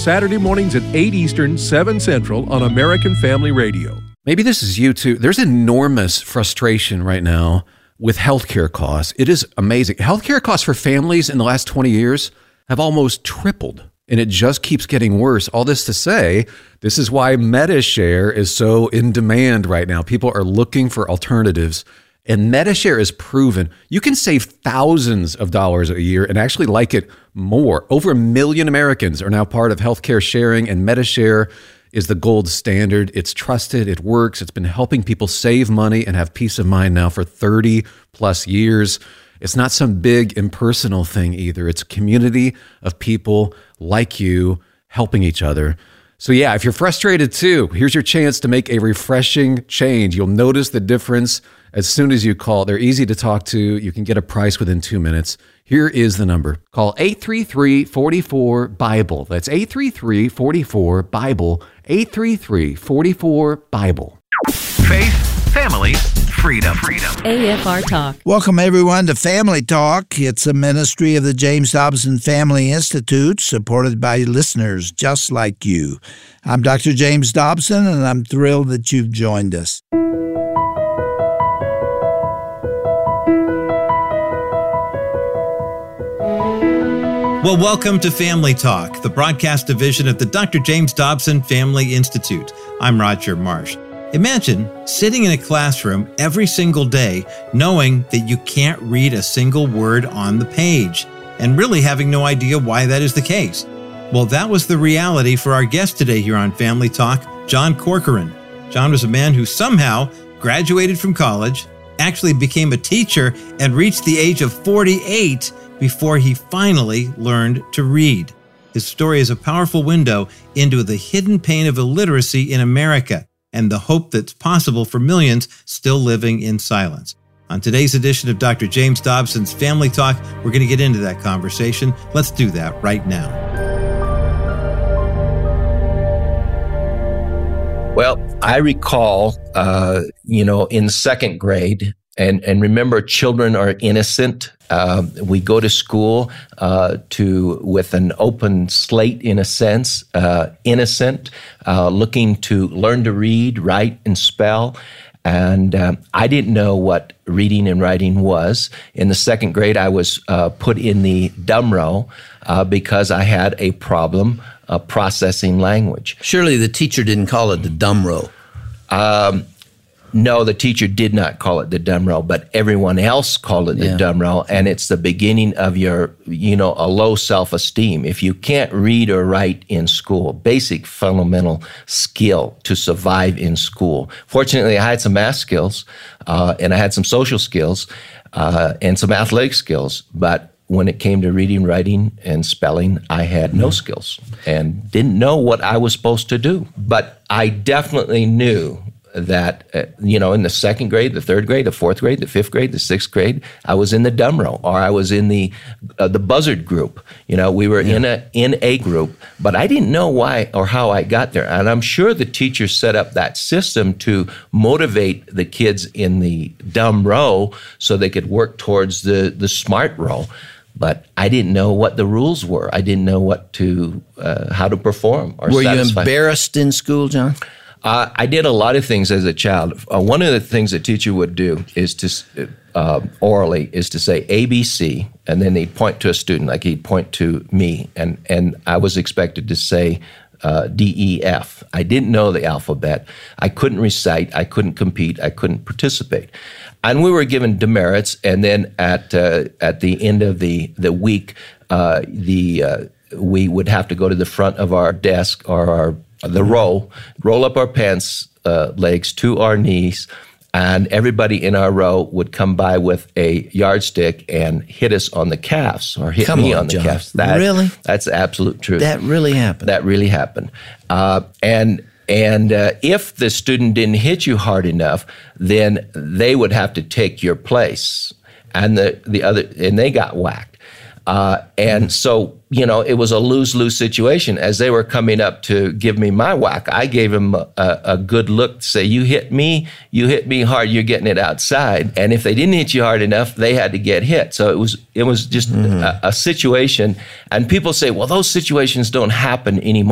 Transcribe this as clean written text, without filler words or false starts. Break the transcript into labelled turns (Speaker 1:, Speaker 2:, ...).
Speaker 1: Saturday mornings at 8 Eastern, 7 Central on American Family Radio.
Speaker 2: Maybe this is you too. There's enormous frustration right now with healthcare costs. It is amazing. Healthcare costs for families in the last 20 years have almost tripled, and it just keeps getting worse. All this to say, this is why Medi-Share is so in demand right now. People are looking for alternatives, and Medi-Share is proven. You can save thousands of dollars a year and actually like it more. Over 1 million Americans are now part of healthcare sharing, and Medi-Share is the gold standard. It's trusted, it works. It's been helping people save money and have peace of mind now for 30 plus years. It's not some big impersonal thing either. It's a community of people like you helping each other. So yeah, if you're frustrated too, here's your chance to make a refreshing change. You'll notice the difference as soon as you call. They're easy to talk to. You can get a price within 2 minutes. Here is the number. Call 833-44-BIBLE. That's 833-44-BIBLE. 833-44-BIBLE.
Speaker 3: Faith, family, freedom.
Speaker 4: AFR Talk.
Speaker 5: Welcome, everyone, to Family Talk. It's a ministry of the James Dobson Family Institute, supported by listeners just like you. I'm Dr. James Dobson, and I'm thrilled that you've joined us.
Speaker 6: Well, welcome to Family Talk, the broadcast division of the Dr. James Dobson Family Institute. I'm Roger Marsh. Imagine sitting in a classroom every single day knowing that you can't read a single word on the page and really having no idea why that is the case. Well, that was the reality for our guest today here on Family Talk, John Corcoran. John was a man who somehow graduated from college, actually became a teacher, and reached the age of 48 before he finally learned to read. His story is a powerful window into the hidden pain of illiteracy in America and the hope that's possible for millions still living in silence. On today's edition of Dr. James Dobson's Family Talk, we're going to get into that conversation. Let's do that right now.
Speaker 7: Well, I recall, in second grade, and remember, children are innocent. We go to school with an open slate, in a sense, innocent, looking to learn to read, write, and spell. And I didn't know what reading and writing was. In the second grade, I was put in the dumb row because I had a problem processing language.
Speaker 8: Surely the teacher didn't call it the dumb row.
Speaker 7: No, the teacher did not call it the dumb row, but everyone else called it the dumb row, and it's the beginning of your, a low self-esteem. If you can't read or write in school, basic fundamental skill to survive in school. Fortunately, I had some math skills, and I had some social skills, and some athletic skills, but when it came to reading, writing, and spelling, I had no skills and didn't know what I was supposed to do. But I definitely knew that, in the second grade, the third grade, the fourth grade, the fifth grade, the sixth grade, I was in the dumb row, or I was in the buzzard group. We were in a group, but I didn't know why or how I got there. And I'm sure the teacher set up that system to motivate the kids in the dumb row so they could work towards the smart row. But I didn't know what the rules were. I didn't know how to perform or
Speaker 8: Were
Speaker 7: satisfy.
Speaker 8: you embarrassed in school, John?
Speaker 7: I did a lot of things as a child. One of the things a teacher would do is to orally is to say ABC, and then he'd point to a student, like he'd point to me, and I was expected to say DEF. I didn't know the alphabet. I couldn't recite. I couldn't compete. I couldn't participate. And we were given demerits, and then at the end of the week, we would have to go to the front of our desk or the row, roll up our pants legs to our knees, and everybody in our row would come by with a yardstick and hit us on the calves, or hit me on the
Speaker 8: John.
Speaker 7: calves.
Speaker 8: Really?
Speaker 7: That's the absolute truth.
Speaker 8: That really happened?
Speaker 7: That really happened. And if the student didn't hit you hard enough, then they would have to take your place, and they got whacked. And so, it was a lose-lose situation. As they were coming up to give me my whack, I gave them a good look to say, you hit me hard, you're getting it outside. And if they didn't hit you hard enough, they had to get hit. So it was just a situation. And people say, well, those situations don't happen anymore.